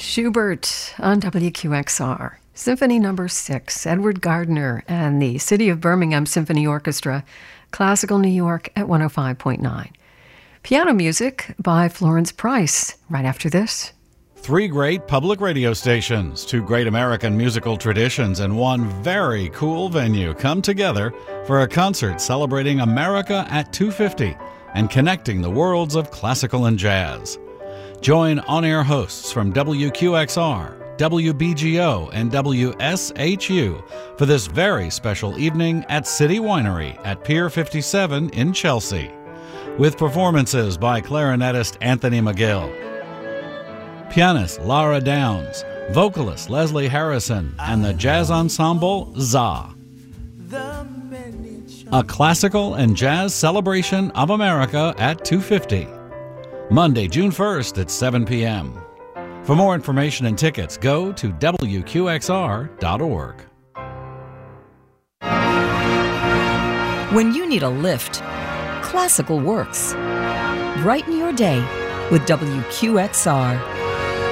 Schubert on WQXR. Symphony No. 6, Edward Gardner and the City of Birmingham Symphony Orchestra, Classical New York at 105.9. Piano music by Florence Price. Right after this. Three great public radio stations, two great American musical traditions, and one very cool venue come together for a concert celebrating America at 250 and connecting the worlds of classical and jazz. Join on-air hosts from WQXR, WBGO, and WSHU for this very special evening at City Winery at Pier 57 in Chelsea, with performances by clarinetist Anthony McGill, pianist Lara Downs, vocalist Leslie Harrison, and the jazz ensemble ZA. A classical and jazz celebration of America at 250. Monday, June 1st at 7 p.m. For more information and tickets, go to WQXR.org. When you need a lift, classical works. Brighten your day with WQXR.